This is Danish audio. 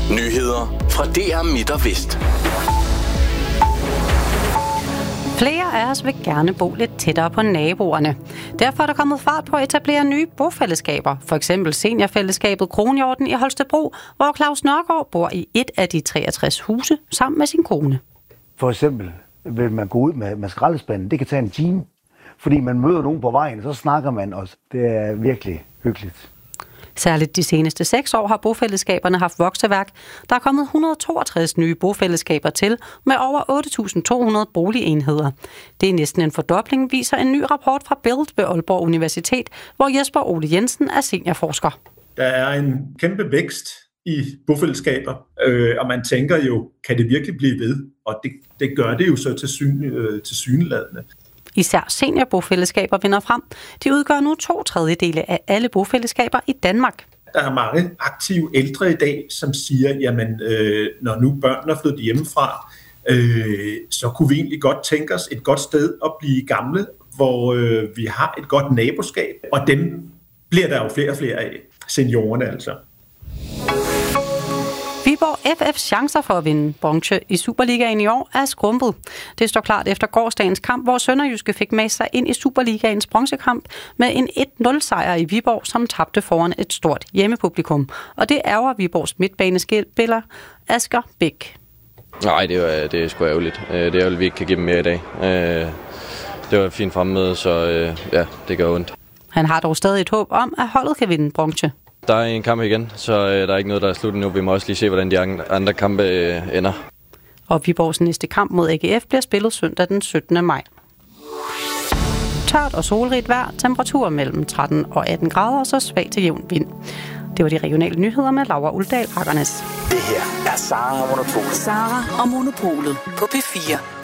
Nyheder fra DR Midt og Vest. Flere af os vil gerne bo lidt tættere på naboerne. Derfor er der kommet fart på at etablere nye bofællesskaber. For eksempel seniorfællesskabet Kronhjorten i Holstebro, hvor Claus Nørgaard bor i et af de 63 huse sammen med sin kone. For eksempel vil man gå ud med skraldespanden. Det kan tage en time, fordi man møder nogen på vejen, så snakker man også. Det er virkelig hyggeligt. Særligt de seneste 6 år har bofællesskaberne haft vokseværk. Der er kommet 162 nye bofællesskaber til med over 8.200 boligenheder. Det er næsten en fordobling, viser en ny rapport fra Build ved Aalborg Universitet, hvor Jesper Ole Jensen er seniorforsker. Der er en kæmpe vækst i bofællesskaber, og man tænker jo, kan det virkelig blive ved? Og det gør det jo så tilsyneladende. Især seniorbofællesskaber vinder frem. De udgør nu 2/3 af alle bofællesskaber i Danmark. Der er mange aktive ældre i dag, som siger, jamen når nu børnene er flyttet hjemmefra, så kunne vi egentlig godt tænke os et godt sted at blive gamle, hvor vi har et godt naboskab, og dem bliver der jo flere og flere af, seniorerne altså. Viborg FF's chancer for at vinde bronze i Superligaen i år er skrumpet. Det står klart efter gårsdagens kamp, hvor Sønderjyske fik med sig ind i Superligaens bronzekamp med en 1-0-sejr i Viborg, som tabte foran et stort hjemmepublikum. Og det ærger Viborgs midtbanespiller Asger Bæk. Nej, det er sgu ærgerligt. Det er ærgerligt, at vi ikke kan give dem mere i dag. Det var et fint fremmøde, så ja, det gør ondt. Han har dog stadig et håb om, at holdet kan vinde bronze. Der er en kamp igen, så der er ikke noget, der er slut nu. Vi må også lige se, hvordan de andre kampe ender. Og Viborgs næste kamp mod AGF bliver spillet søndag den 17. maj. Tørt og solrigt vejr, temperaturer mellem 13 og 18 grader, og så svag til jævn vind. Det var de regionale nyheder med Laura Uldal Akernes. Det her er Sara og Monopolet. Sara og Monopolet på P4.